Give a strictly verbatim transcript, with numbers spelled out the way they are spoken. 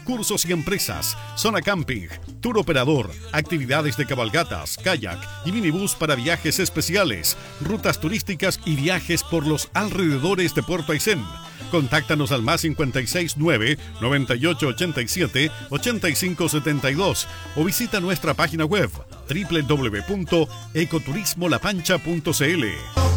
cursos y empresas, zona camping, tour operador, actividades de cabalgatas, kayak y minibús para viajes especiales, rutas turísticas y viajes por los alrededores de Puerto Aysén. Contáctanos al más cincuenta y seis nueve, noventa y ocho ochenta y siete, ochenta y cinco setenta y dos o visita nuestra página web doble u doble u doble u punto ecoturismo la pancha punto c l.